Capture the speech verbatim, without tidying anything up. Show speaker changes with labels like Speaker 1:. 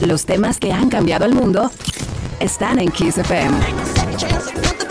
Speaker 1: Los temas que han cambiado el mundo están en Kiss F M.